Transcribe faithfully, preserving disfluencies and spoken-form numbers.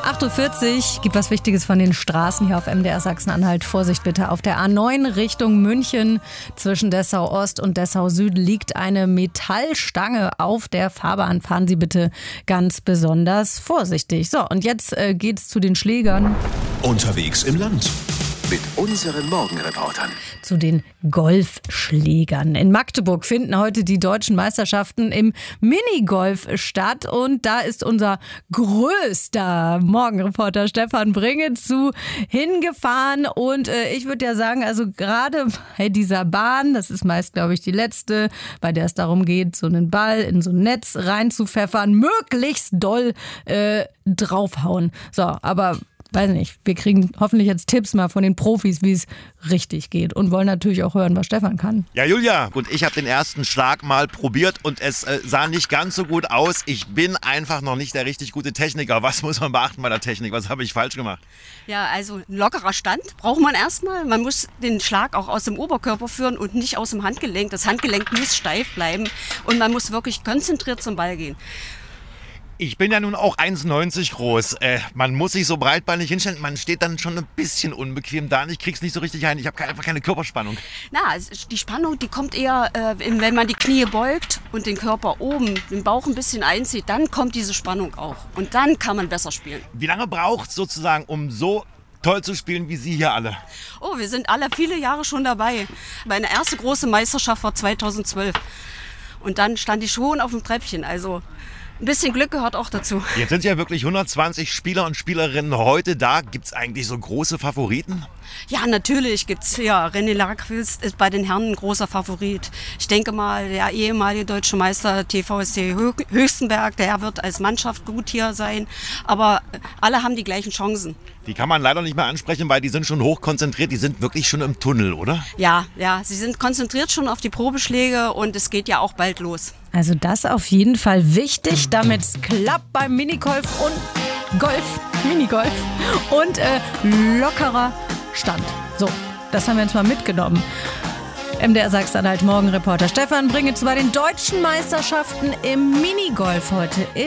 acht Uhr vierzig gibt was Wichtiges von den Straßen hier auf M D R Sachsen-Anhalt. Vorsicht bitte, auf der A neun Richtung München zwischen Dessau Ost und Dessau Süd liegt eine Metallstange auf der Fahrbahn. Fahren Sie bitte ganz besonders vorsichtig. So, und jetzt äh, geht's zu den Schlägern. Unterwegs im Land. Mit unseren Morgenreportern. Zu den Golfschlägern. In Magdeburg finden heute die deutschen Meisterschaften im Minigolf statt. Und da ist unser größter Morgenreporter Stefan Bringe zu hingefahren. Und äh, ich würde ja sagen, also gerade bei dieser Bahn, das ist meist, glaube ich, die letzte, bei der es darum geht, so einen Ball in so ein Netz reinzupfeffern, möglichst doll äh, draufhauen. So, aber weiß nicht, wir kriegen hoffentlich jetzt Tipps mal von den Profis, wie es richtig geht und wollen natürlich auch hören, was Stefan kann. Ja, Julia, und ich habe den ersten Schlag mal probiert und es äh, sah nicht ganz so gut aus. Ich bin einfach noch nicht der richtig gute Techniker. Was muss man beachten bei der Technik? Was habe ich falsch gemacht? Ja, also ein lockerer Stand braucht man erstmal. Man muss den Schlag auch aus dem Oberkörper führen und nicht aus dem Handgelenk. Das Handgelenk muss steif bleiben und man muss wirklich konzentriert zum Ball gehen. Ich bin ja nun auch eins neunzig groß. Äh, man muss sich so breitbeinig hinstellen. Man steht dann schon ein bisschen unbequem da und ich krieg's nicht so richtig ein. Ich habe einfach keine Körperspannung. Na, die Spannung, die kommt eher, äh, wenn man die Knie beugt und den Körper oben, den Bauch ein bisschen einzieht, dann kommt diese Spannung auch. Und dann kann man besser spielen. Wie lange braucht es sozusagen, um so toll zu spielen wie Sie hier alle? Oh, wir sind alle viele Jahre schon dabei. Meine erste große Meisterschaft war zweitausendzwölf. Und dann stand ich schon auf dem Treppchen, also ein bisschen Glück gehört auch dazu. Jetzt sind ja wirklich hundertzwanzig Spieler und Spielerinnen heute da. Gibt es eigentlich so große Favoriten? Ja, natürlich gibt's ja. René Lagrist ist bei den Herren ein großer Favorit. Ich denke mal, der ehemalige deutsche Meister T V S C Höchstenberg, der wird als Mannschaft gut hier sein. Aber alle haben die gleichen Chancen. Die kann man leider nicht mehr ansprechen, weil die sind schon hochkonzentriert. Die sind wirklich schon im Tunnel, oder? Ja, ja, sie sind konzentriert schon auf die Probeschläge und es geht ja auch bald los. Also das auf jeden Fall wichtig, damit es klappt beim Minigolf und Golf, Minigolf und äh, lockerer Stand. So, das haben wir jetzt mal mitgenommen. M D R Sachsen-Anhalt Morgenreporter Stefan Bringe zu bei den deutschen Meisterschaften im Minigolf heute in